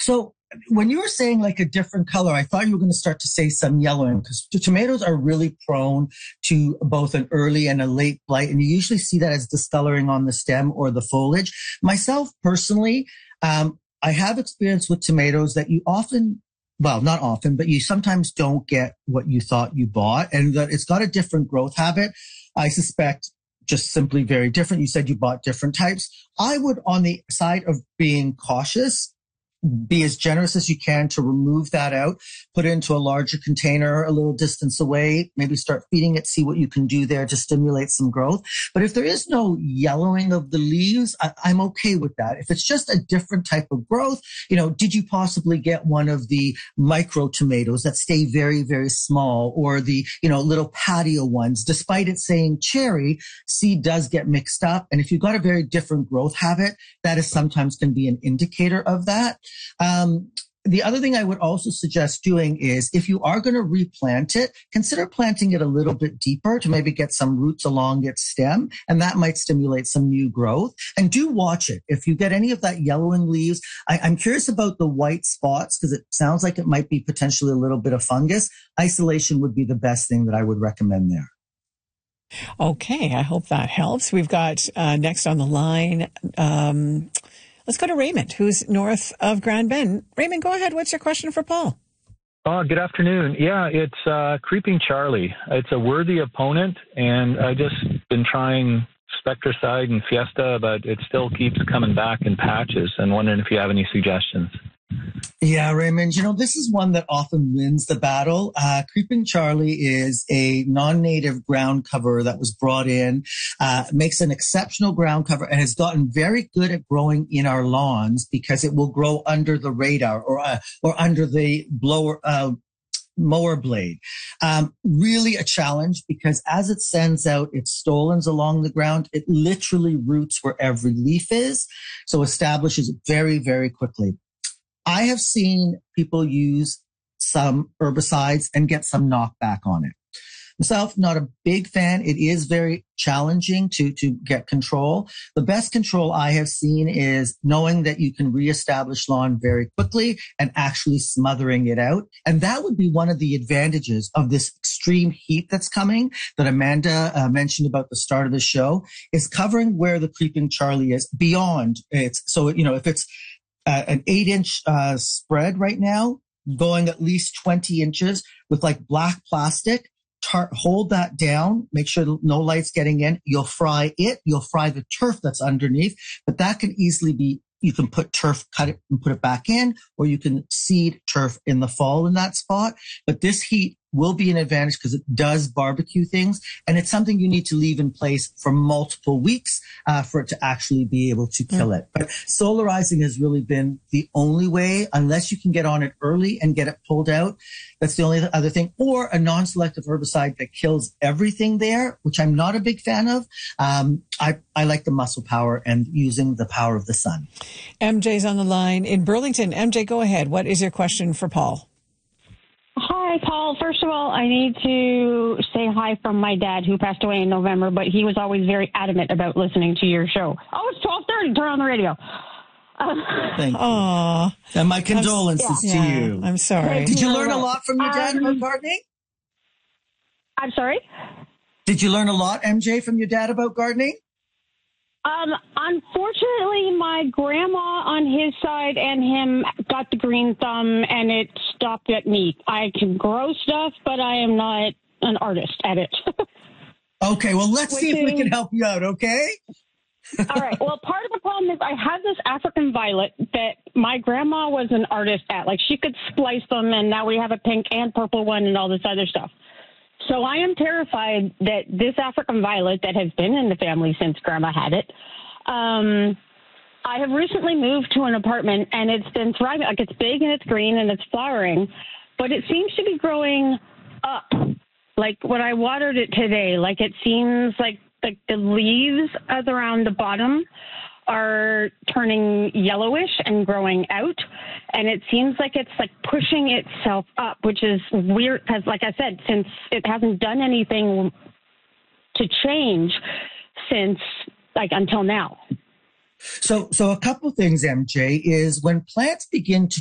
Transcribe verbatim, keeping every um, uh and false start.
So when you were saying like a different color, I thought you were going to start to say some yellowing, because tomatoes are really prone to both an early and a late blight. And you usually see that as discoloring on the stem or the foliage. Myself personally, um, I have experience with tomatoes that you often, well, not often, but you sometimes don't get what you thought you bought, and that it's got a different growth habit. I suspect just simply very different. You said you bought different types. I would, on the side of being cautious, be as generous as you can to remove that out, put it into a larger container a little distance away, maybe start feeding it, see what you can do there to stimulate some growth. But if there is no yellowing of the leaves, I, I'm okay with that. If it's just a different type of growth, you know, did you possibly get one of the micro tomatoes that stay very, very small, or the, you know, little patio ones? Despite it saying cherry, seed does get mixed up. And if you've got a very different growth habit, that is sometimes can be an indicator of that. Um, the other thing I would also suggest doing is, if you are going to replant it, consider planting it a little bit deeper to maybe get some roots along its stem, and that might stimulate some new growth. And do watch it. If you get any of that yellowing leaves, I, I'm curious about the white spots, because it sounds like it might be potentially a little bit of fungus. Isolation would be the best thing that I would recommend there. Okay, I hope that helps. We've got uh, next on the line, um, let's go to Raymond, who's north of Grand Bend. Raymond, go ahead. What's your question for Paul? Oh, good afternoon. Yeah, it's uh, Creeping Charlie. It's a worthy opponent, and I just been trying Spectracide and Fiesta, but it still keeps coming back in patches, and wondering if you have any suggestions. Yeah, Raymond, you know, this is one that often wins the battle. Uh, Creeping Charlie is a non-native ground cover that was brought in, uh, makes an exceptional ground cover, and has gotten very good at growing in our lawns because it will grow under the radar, or uh, or under the blower uh, mower blade. Um, really a challenge, because as it sends out its stolons along the ground, it literally roots where every leaf is, so establishes it very, very quickly. I have seen people use some herbicides and get some knockback on it. Myself, not a big fan. It is very challenging to, to get control. The best control I have seen is knowing that you can reestablish lawn very quickly and actually smothering it out. And that would be one of the advantages of this extreme heat that's coming, that Amanda uh, mentioned about the start of the show, is covering where the Creeping Charlie is beyond its. So, you know, if it's Uh, an eight inch uh, spread right now, going at least twenty inches with like black plastic, tar- hold that down, make sure no light's getting in. You'll fry it. You'll fry the turf that's underneath, but that can easily be, you can put turf, cut it and put it back in, or you can seed turf in the fall in that spot. But this heat will be an advantage because it does barbecue things, and it's something you need to leave in place for multiple weeks uh, for it to actually be able to kill mm. it. But solarizing has really been the only way, unless you can get on it early and get it pulled out. That's the only other thing. Or a non-selective herbicide that kills everything there, which I'm not a big fan of. Um, I, I like the muscle power and using the power of the sun. M J's on the line in Burlington. M J, go ahead. What is your question for Paul? Hi, Paul. First of all, I need to say hi from my dad, who passed away in November, but he was always very adamant about listening to your show. Oh, it's twelve thirty. Turn on the radio. Uh, Thank you. Aww. And my condolences yeah. to yeah, you. I'm sorry. Did you learn a lot from your dad um, about gardening? I'm sorry? Did you learn a lot, M J, from your dad about gardening? Um, unfortunately, my grandma on his side and him got the green thumb, and it stopped at me. I can grow stuff, but I am not an artist at it. Okay, well, let's Which see if is, we can help you out, okay? All right. Well, part of the problem is I have this African violet that my grandma was an artist at. Like, she could splice them, and now we have a pink and purple one and all this other stuff. So I am terrified that this African violet that has been in the family since Grandma had it, um, I have recently moved to an apartment, and it's been thriving. Like, it's big and it's green and it's flowering, but it seems to be growing up. Like, when I watered it today, like, it seems like, like the leaves around the bottom are turning yellowish and growing out, and it seems like it's like pushing itself up, which is weird because, like I said, since it hasn't done anything to change since like until now. So, so a couple of things, M J, is when plants begin to